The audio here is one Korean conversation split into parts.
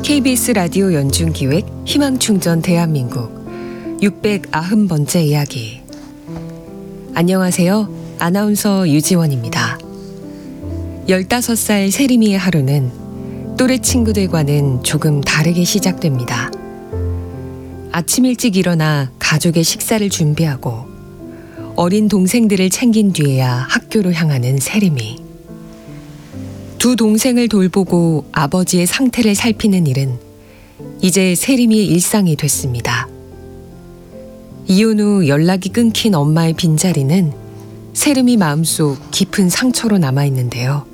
KBS 라디오 연중기획 희망충전 대한민국 690번째 이야기. 안녕하세요. 아나운서 유지원입니다. 15살 세림이의 하루는 또래 친구들과는 조금 다르게 시작됩니다. 아침 일찍 일어나 가족의 식사를 준비하고 어린 동생들을 챙긴 뒤에야 학교로 향하는 세림이. 두 동생을 돌보고 아버지의 상태를 살피는 일은 이제 세림이의 일상이 됐습니다. 이혼 후 연락이 끊긴 엄마의 빈자리는 세림이 마음속 깊은 상처로 남아있는데요.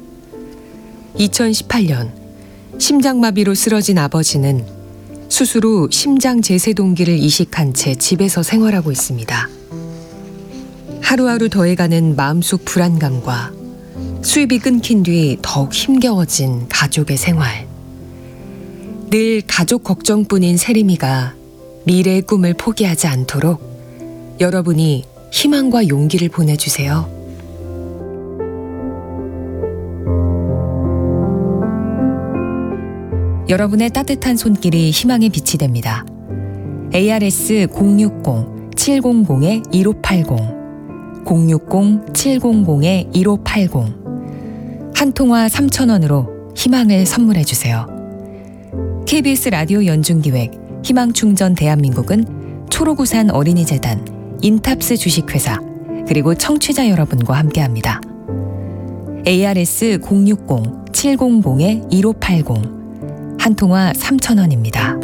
2018년 심장마비로 쓰러진 아버지는 수술 후 심장 제세동기를 이식한 채 집에서 생활하고 있습니다. 하루하루 더해가는 마음속 불안감과 수입이 끊긴 뒤 더욱 힘겨워진 가족의 생활. 늘 가족 걱정뿐인 세림이가 미래의 꿈을 포기하지 않도록 여러분이 희망과 용기를 보내주세요. 여러분의 따뜻한 손길이 희망의 빛이 됩니다. ARS 060-700-1580 060-700-1580 한 통화 3,000원으로 희망을 선물해 주세요. KBS 라디오 연중기획 희망충전 대한민국은 초록우산 어린이재단, 인탑스 주식회사, 그리고 청취자 여러분과 함께합니다. ARS 060-700-1580 한 통화 3,000원입니다.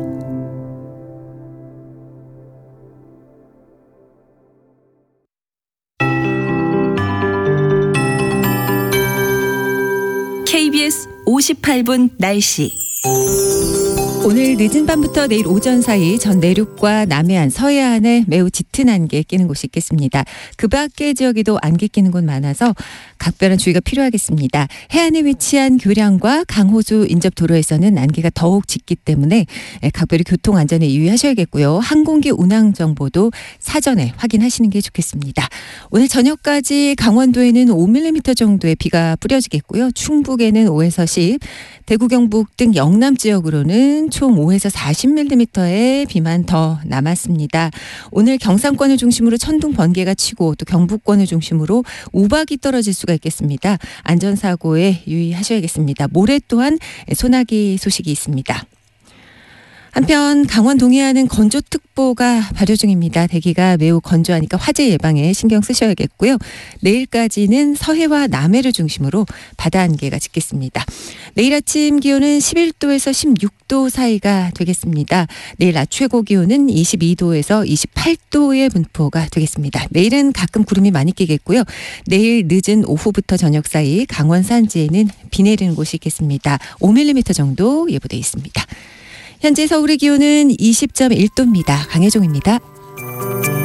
KBS 58분 날씨. 오늘 늦은 밤부터 내일 오전 사이 전 내륙과 남해안, 서해안에 매우 짙은 안개 끼는 곳이 있겠습니다. 그 밖의 지역에도 안개 끼는 곳 많아서 각별한 주의가 필요하겠습니다. 해안에 위치한 교량과 강호수 인접도로에서는 안개가 더욱 짙기 때문에 각별히 교통안전에 유의하셔야겠고요. 항공기 운항 정보도 사전에 확인하시는 게 좋겠습니다. 오늘 저녁까지 강원도에는 5mm 정도의 비가 뿌려지겠고요. 충북에는 5에서 10, 대구, 경북 등 영남 지역으로는 총 5에서 40mm의 비만 더 남았습니다. 오늘 경상권을 중심으로 천둥 번개가 치고 또 경북권을 중심으로 우박이 떨어질 수가 있겠습니다. 안전사고에 유의하셔야겠습니다. 모레 또한 소나기 소식이 있습니다. 한편 강원 동해안은 건조특보가 발효 중입니다. 대기가 매우 건조하니까 화재 예방에 신경 쓰셔야겠고요. 내일까지는 서해와 남해를 중심으로 바다 안개가 짙겠습니다. 내일 아침 기온은 11도에서 16도 사이가 되겠습니다. 내일 낮 최고 기온은 22도에서 28도의 분포가 되겠습니다. 내일은 가끔 구름이 많이 끼겠고요. 내일 늦은 오후부터 저녁 사이 강원 산지에는 비 내리는 곳이 있겠습니다. 5mm 정도 예보되어 있습니다. 현재 서울의 기온은 20.1도입니다. 강혜종입니다.